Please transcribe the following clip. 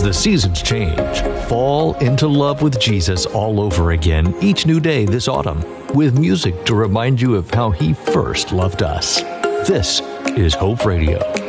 the seasons change, fall into love with Jesus all over again each new day this autumn with music to remind you of how He first loved us. This is Hope Radio.